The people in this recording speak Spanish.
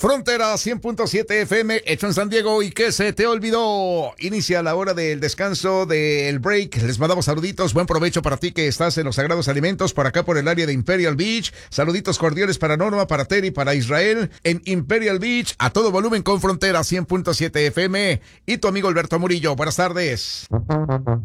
Frontera 100.7 FM, hecho en San Diego. ¿Y qué se te olvidó? Inicia la hora del descanso, del break. Les mandamos saluditos. Buen provecho para ti que estás en los Sagrados Alimentos, por acá por el área de Imperial Beach. Saluditos cordiales para Norma, para Terry, para Israel en Imperial Beach. A todo volumen con Frontera 100.7 FM. Y tu amigo Alberto Murillo. Buenas tardes.